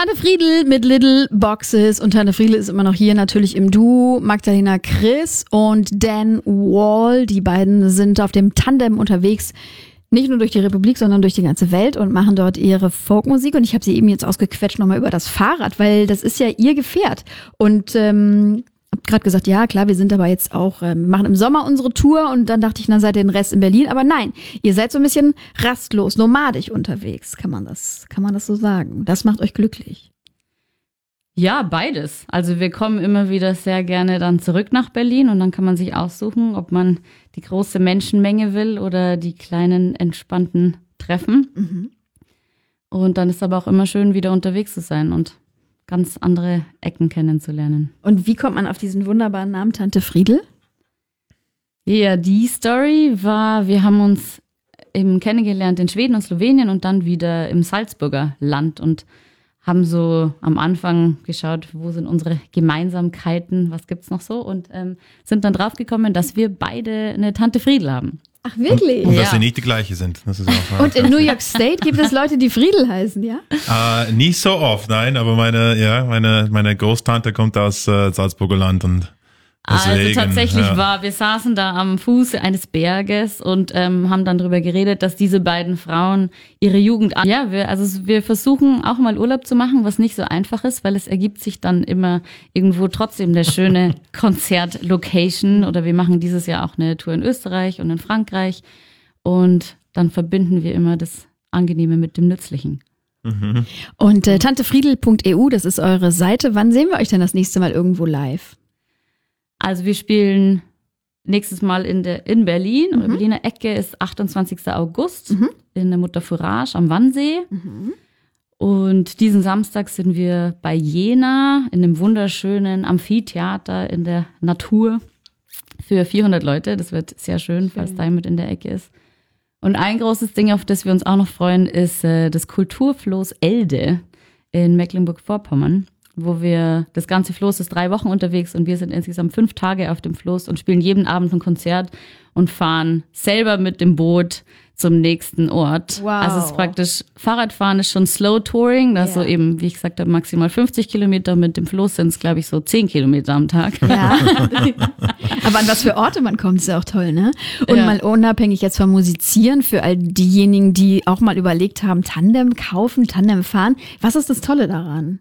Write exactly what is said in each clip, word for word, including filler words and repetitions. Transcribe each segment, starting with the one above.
Tante Friedl mit Little Boxes und Tante Friedl ist immer noch hier, natürlich im Duo. Magdalena Chris und Dan Wall, die beiden sind auf dem Tandem unterwegs, nicht nur durch die Republik, sondern durch die ganze Welt und machen dort ihre Folkmusik. Und ich habe sie eben jetzt ausgequetscht nochmal über das Fahrrad, weil das ist ja ihr Gefährt. Und ähm, habe gerade gesagt, ja klar, wir sind aber jetzt auch, ähm, machen im Sommer unsere Tour und dann dachte ich, dann seid ihr den Rest in Berlin. Aber nein, ihr seid so ein bisschen rastlos, nomadisch unterwegs, kann man das, kann man das so sagen. Das macht euch glücklich. Ja, beides. Also wir kommen immer wieder sehr gerne dann zurück nach Berlin und dann kann man sich aussuchen, ob man die große Menschenmenge will oder die kleinen, entspannten Treffen. Mhm. Und dann ist aber auch immer schön, wieder unterwegs zu sein und ganz andere Ecken kennenzulernen. Und wie kommt man auf diesen wunderbaren Namen Tante Friedl? Ja, die Story war, wir haben uns eben kennengelernt in Schweden und Slowenien und dann wieder im Salzburger Land und haben so am Anfang geschaut, wo sind unsere Gemeinsamkeiten, was gibt's noch so und ähm, sind dann draufgekommen, dass wir beide eine Tante Friedl haben. Ach, wirklich? Und, und ja. dass sie nicht die gleiche sind. Das ist auch und in New York State gibt es Leute, die Friedl heißen, ja? Äh, nicht so oft, nein, aber meine, ja, meine, meine Großtante kommt aus äh, Salzburger Land und deswegen, also tatsächlich ja. war, wir saßen da am Fuße eines Berges und ähm, haben dann drüber geredet, dass diese beiden Frauen ihre Jugend, an ja, wir, also wir versuchen auch mal Urlaub zu machen, was nicht so einfach ist, weil es ergibt sich dann immer irgendwo trotzdem eine schöne Konzertlocation oder wir machen dieses Jahr auch eine Tour in Österreich und in Frankreich und dann verbinden wir immer das Angenehme mit dem Nützlichen. Mhm. Und äh, tantefriedl punkt e u, das ist eure Seite. Wann sehen wir euch denn das nächste Mal irgendwo live? Also wir spielen nächstes Mal in der in Berlin, Mhm. oder Berliner Ecke ist achtundzwanzigster August Mhm. in der Mutter Fourage am Wannsee. Mhm. Und diesen Samstag sind wir bei Jena in einem wunderschönen Amphitheater in der Natur für vierhundert Leute. Das wird sehr schön, falls da jemand in der Ecke ist. Und ein großes Ding, auf das wir uns auch noch freuen, ist äh, das Kulturfloß Elde in Mecklenburg-Vorpommern, wo wir, das ganze Floß ist drei Wochen unterwegs und wir sind insgesamt fünf Tage auf dem Floß und spielen jeden Abend ein Konzert und fahren selber mit dem Boot zum nächsten Ort. Wow. Also es ist praktisch, Fahrradfahren ist schon Slow Touring, das Ja. so eben, wie ich gesagt habe, maximal fünfzig Kilometer, mit dem Floß sind es, glaube ich, so zehn Kilometer am Tag. Ja. Aber an was für Orte man kommt, ist ja auch toll, ne? Und Ja. mal unabhängig jetzt vom Musizieren, für all diejenigen, die auch mal überlegt haben, Tandem kaufen, Tandem fahren, was ist das Tolle daran?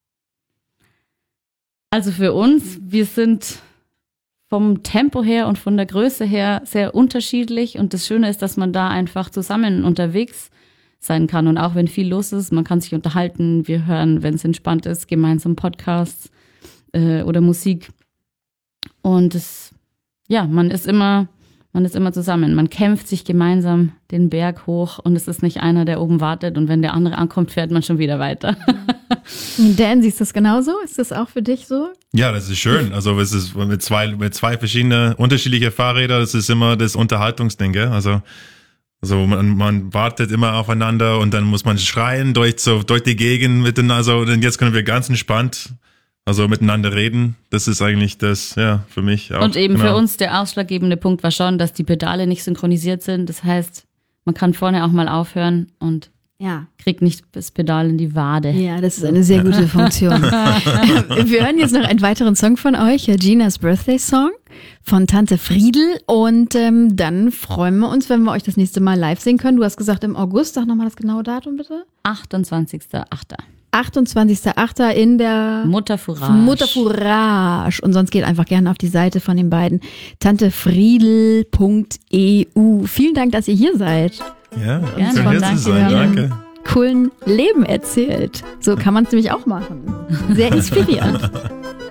Also für uns, wir sind vom Tempo her und von der Größe her sehr unterschiedlich und das Schöne ist, dass man da einfach zusammen unterwegs sein kann und auch wenn viel los ist, man kann sich unterhalten, wir hören, wenn es entspannt ist, gemeinsam Podcasts äh, oder Musik und es, ja, man ist immer, man ist immer zusammen, man kämpft sich gemeinsam den Berg hoch und es ist nicht einer, der oben wartet und wenn der andere ankommt, fährt man schon wieder weiter. Dan, siehst du das genauso? Ist das auch für dich so? Ja, das ist schön. Also es ist mit zwei, mit zwei verschiedene unterschiedliche Fahrräder, das ist immer das Unterhaltungsding, gell? Also, also man, man wartet immer aufeinander und dann muss man schreien durch, so, durch die Gegend miteinander. Also, und jetzt können wir ganz entspannt also miteinander reden. Das ist eigentlich das, ja, für mich auch. Und eben genau. für uns der ausschlaggebende Punkt war schon, dass die Pedale nicht synchronisiert sind. Das heißt, man kann vorne auch mal aufhören und Ja. kriegt nicht das Pedal in die Wade. Ja, das ist eine sehr gute Funktion. Wir hören jetzt noch einen weiteren Song von euch, Ginas Birthday Song von Tante Friedl. Und ähm, dann freuen wir uns, wenn wir euch das nächste Mal live sehen können. Du hast gesagt im August, sag nochmal das genaue Datum bitte. achtundzwanzigster achter achtundzwanzigster achter in der Mutter Fourage. Mutter Fourage. Und sonst geht einfach gerne auf die Seite von den beiden, tantefriedl punkt e u. Vielen Dank, dass ihr hier seid. Ja, Gerne, schön hier danke. zu sein, Ja. danke. Coolen Leben erzählt. So kann man es nämlich auch machen. Sehr inspirierend.